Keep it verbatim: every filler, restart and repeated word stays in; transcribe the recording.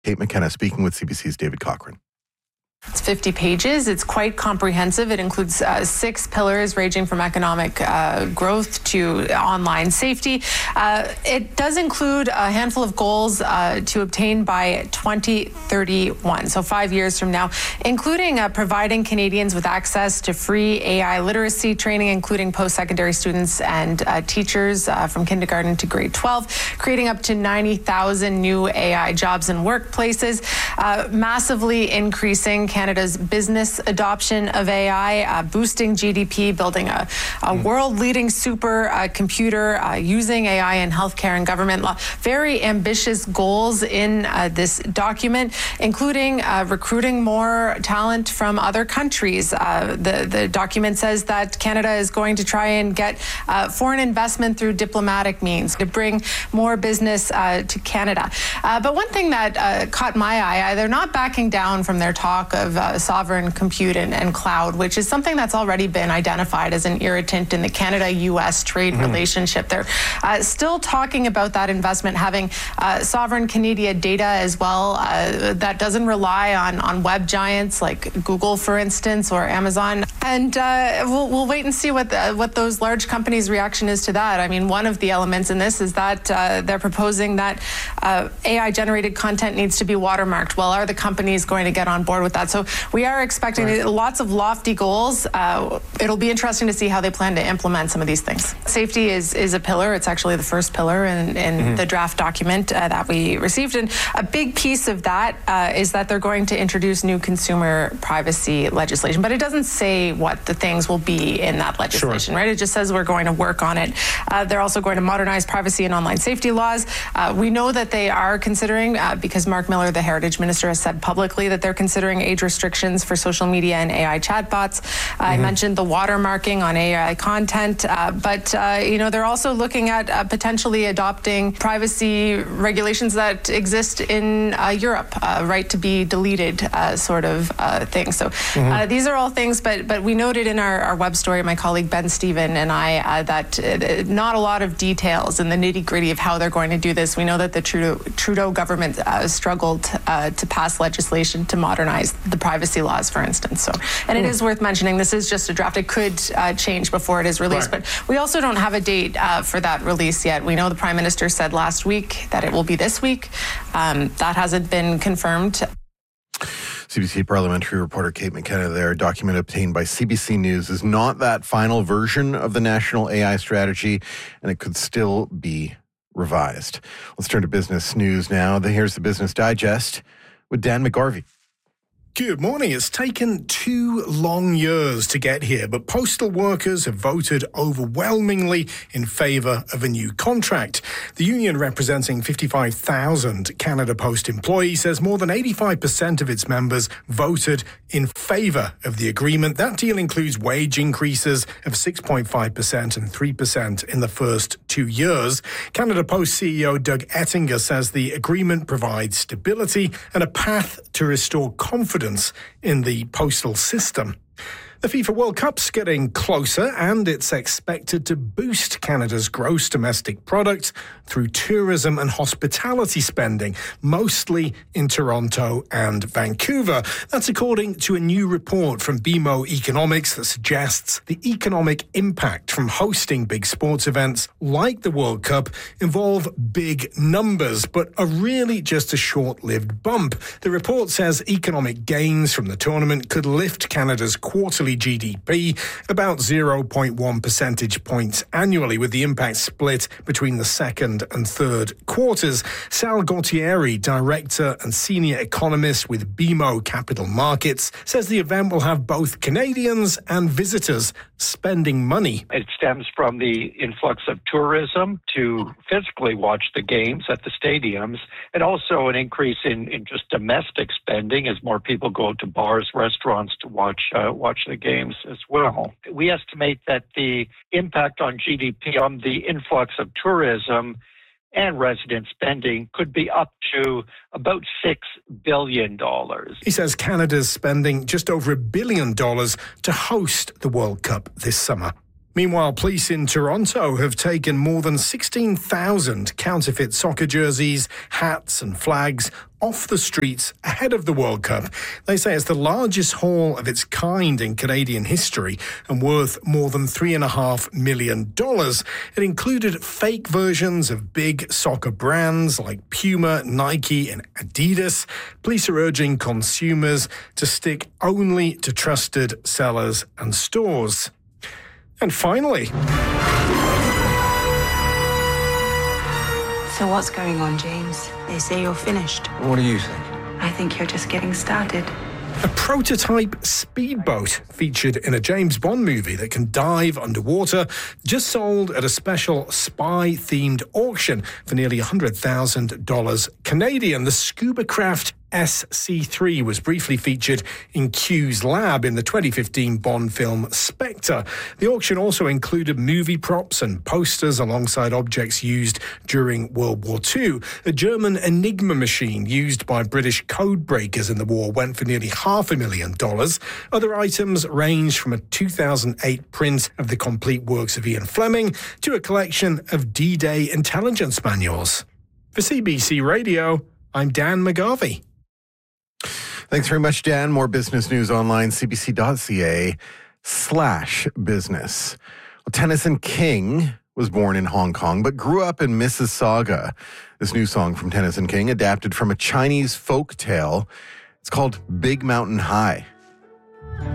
Kate McKenna speaking with C B C's David Cochrane. It's fifty pages. It's quite comprehensive. It includes uh, six pillars ranging from economic uh, growth to online safety. Uh, it does include a handful of goals uh, to obtain by twenty thirty-one, so five years from now, including uh, providing Canadians with access to free A I literacy training, including post-secondary students and uh, teachers uh, from kindergarten to grade twelve, creating up to ninety thousand new A I jobs and workplaces, uh, massively increasing Canada's business adoption of A I, uh, boosting G D P, building a, a mm. world-leading super uh, computer, uh, using A I in healthcare and government law. Very ambitious goals in uh, this document, including uh, recruiting more talent from other countries. Uh, the, the document says that Canada is going to try and get uh, foreign investment through diplomatic means to bring more business uh, to Canada. Uh, but one thing that uh, caught my eye, they're not backing down from their talk of uh, sovereign compute and, and cloud, which is something that's already been identified as an irritant in the Canada-U S trade mm-hmm. relationship. They're uh, still talking about that investment having uh, sovereign Canadian data as well uh, that doesn't rely on, on web giants like Google, for instance, or Amazon. And uh, we'll, we'll wait and see what the, what those large companies' reaction is to that. I mean, one of the elements in this is that uh, they're proposing that uh, A I-generated content needs to be watermarked. Well, are the companies going to get on board with that? So we are expecting right. lots of lofty goals. Uh, it'll be interesting to see how they plan to implement some of these things. Safety is is a pillar. It's actually the first pillar in, in mm-hmm. the draft document uh, that we received. And a big piece of that uh, is that they're going to introduce new consumer privacy legislation. But it doesn't say what the things will be in that legislation, sure. right? It just says we're going to work on it. Uh, they're also going to modernize privacy and online safety laws. Uh, we know that they are considering, uh, because Mark Miller, the Heritage Minister, has said publicly that they're considering age restrictions for social media and A I chatbots. Uh, mm-hmm. I mentioned the watermarking on A I content, uh, but uh, you know they're also looking at uh, potentially adopting privacy regulations that exist in uh, Europe, uh, right to be deleted uh, sort of uh, thing. So mm-hmm. uh, these are all things, but but we noted in our, our web story, my colleague Ben Steven and I, uh, that uh, not a lot of details in the nitty gritty of how they're going to do this. We know that the Trudeau, Trudeau government uh, struggled uh, to pass legislation to modernize the privacy laws, for instance. So, and it is worth mentioning, this is just a draft. It could uh, change before it is released, right. but we also don't have a date uh, for that release yet. We know the Prime Minister said last week that it will be this week. Um, that hasn't been confirmed. C B C parliamentary reporter Kate McKenna there. A document obtained by C B C News is not that final version of the national A I strategy, and it could still be revised. Let's turn to business news now. Here's the Business Digest with Dan McGarvey. Good morning. It's taken two long years to get here, but postal workers have voted overwhelmingly in favour of a new contract. The union, representing fifty-five thousand Canada Post employees, says more than eighty-five percent of its members voted in favour of the agreement. That deal includes wage increases of six point five percent and three percent in the first two years. Canada Post C E O Doug Ettinger says the agreement provides stability and a path to restore confidence in the postal system. The FIFA World Cup's getting closer, and it's expected to boost Canada's gross domestic product through tourism and hospitality spending, mostly in Toronto and Vancouver. That's according to a new report from B M O Economics that suggests the economic impact from hosting big sports events like the World Cup involve big numbers, but are really just a short-lived bump. The report says economic gains from the tournament could lift Canada's quarterly G D P about zero point one percentage points annually, with the impact split between the second and third quarters. Sal Gautieri, director and senior economist with B M O Capital Markets, says the event will have both Canadians and visitors spending money. It stems from the influx of tourism to physically watch the games at the stadiums, and also an increase in, in just domestic spending as more people go to bars, restaurants to watch uh, watch the games as well. We estimate that the impact on G D P on the influx of tourism and resident spending could be up to about six billion dollars. He says Canada's spending just over a billion dollars to host the World Cup this summer. Meanwhile, police in Toronto have taken more than sixteen thousand counterfeit soccer jerseys, hats and flags off the streets ahead of the World Cup. They say it's the largest haul of its kind in Canadian history and worth more than three and a half million dollars. It included fake versions of big soccer brands like Puma, Nike and Adidas. Police are urging consumers to stick only to trusted sellers and stores. And finally... So what's going on, James? They say you're finished. What do you think? I think you're just getting started. A prototype speedboat featured in a James Bond movie that can dive underwater just sold at a special spy-themed auction for nearly one hundred thousand dollars Canadian. The scuba craft S C three was briefly featured in Q's lab in the twenty fifteen Bond film Spectre. The auction also included movie props and posters alongside objects used during World War Two. A German Enigma machine used by British code breakers in the war went for nearly half a million dollars. Other items range from a two thousand eight print of the complete works of Ian Fleming to a collection of D-Day intelligence manuals. For C B C Radio, I'm Dan McGarvey. Thanks very much, Dan. More business news online, cbc.ca slash business. Well, Tennyson King was born in Hong Kong, but grew up in Mississauga. This new song from Tennyson King, adapted from a Chinese folk tale. It's called Big Mountain High.